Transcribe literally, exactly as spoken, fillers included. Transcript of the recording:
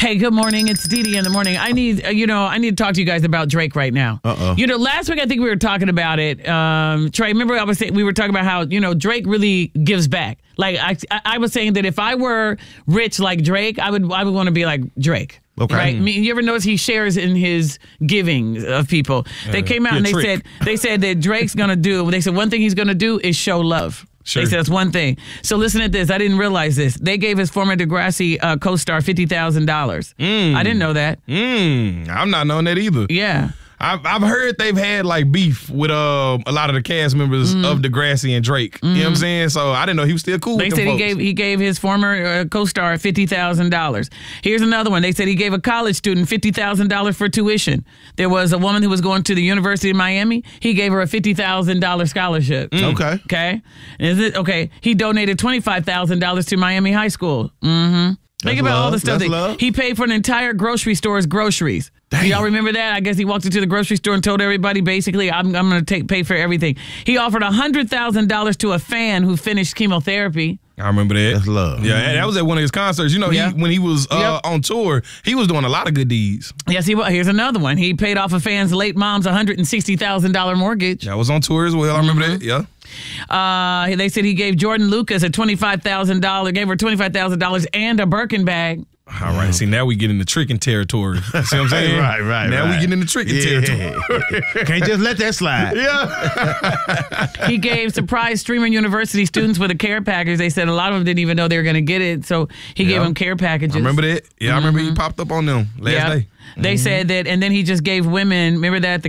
Hey, good morning. It's Dee Dee in the morning. I need, uh, you know, I need to talk to you guys about Drake right now. Uh-oh. You know, last week I think we were talking about it. Um, Trey, remember I was saying, we were talking about how, you know, Drake really gives back. Like I, I was saying that if I were rich like Drake, I would, I would want to be like Drake. Okay. Right? I mean, you ever notice he shares in his giving of people? Yeah. They came out Be a and they trick. said, they said that Drake's gonna do. They said one thing he's gonna do is show love. Sure. They said that's one thing. So listen to this. I didn't realize this. They gave his former Degrassi uh, co-star fifty thousand dollars. Mm. I didn't know that. Mm. I'm not knowing that either. Yeah. I've, I've heard they've had like beef with uh, a lot of the cast members Mm. of Degrassi and Drake. Mm. You know what I'm saying? So I didn't know he was still cool They with said them he folks. gave he gave his former uh, co-star fifty thousand dollars. Here's another one. They said he gave a college student fifty thousand dollars for tuition. There was a woman who was going to the University of Miami. He gave her a fifty thousand dollars scholarship. Mm. Okay. Okay. Is it okay? He donated twenty-five thousand dollars to Miami High School. Mm-hmm. Think about love. all the stuff That's that love. he paid for an entire grocery store's groceries. Damn. Y'all remember that? I guess he walked into the grocery store and told everybody, basically, I'm, I'm going to take pay for everything. He offered one hundred thousand dollars to a fan who finished chemotherapy. I remember that. That's love. Yeah, that was at one of his concerts. You know, Yeah. he, when he was uh, Yep. on tour, he was doing a lot of good deeds. Yes, he was. Here's another one. He paid off a fan's late mom's one hundred sixty thousand dollars mortgage. I was on tour as well. I remember that. Yeah. Uh, they said he gave Jordan Lucas a twenty-five thousand dollars, gave her twenty-five thousand dollars and a Birkin bag. All right. See, now we get into tricking territory. See what I'm saying? Right, right, Now right. we get into tricking Yeah. territory. Can't just let that slide. Yeah. He gave surprise Streamer University students with a care package. They said a lot of them didn't even know they were going to get it, so he gave Yeah. them care packages. I remember that. Yeah, I remember he popped up on them last Yeah. day. They said that, and then he just gave women, remember that, the